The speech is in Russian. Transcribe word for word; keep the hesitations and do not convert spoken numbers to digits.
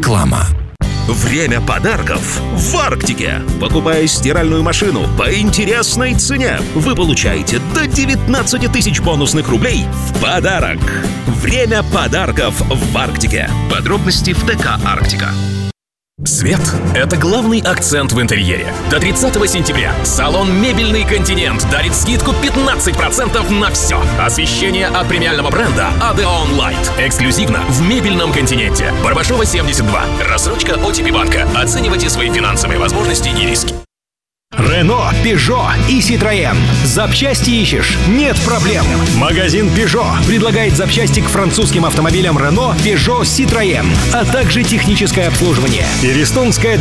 Реклама. Время подарков в Арктике. Покупая стиральную машину по интересной цене, вы получаете до девятнадцати тысяч бонусных рублей в подарок. Время подарков в Арктике. Подробности в ТК «Арктика». Свет – это главный акцент в интерьере. До тридцатого сентября салон «Мебельный континент» дарит скидку пятнадцать процентов на все. Освещение от премиального бренда Адеон Лайт. Эксклюзивно в «Мебельном континенте». Барбашова, семьдесят два. Рассрочка о ти пи банка. Оценивайте свои финансовые возможности и риски. Рено, Пежо и Citroën. Запчасти ищешь? Нет проблем. Магазин Пежо предлагает запчасти к французским автомобилям Рено, Пежо, Citroën, а также техническое обслуживание. И эстонская